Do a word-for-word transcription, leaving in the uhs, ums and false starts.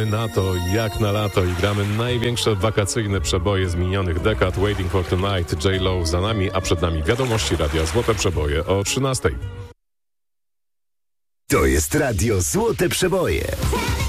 Na to jak na lato i gramy największe wakacyjne przeboje z minionych dekad. Waiting for Tonight, J-Lo za nami, a przed nami wiadomości radia Złote Przeboje o trzynastej. To jest radio Złote Przeboje.